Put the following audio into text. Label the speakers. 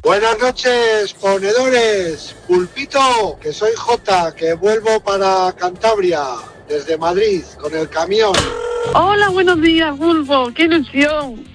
Speaker 1: Buenas noches, ponedores. Pulpito, que soy Jota, que vuelvo para Cantabria, desde Madrid, con el camión.
Speaker 2: Hola, buenos días, Bulbo. ¡Qué ilusión!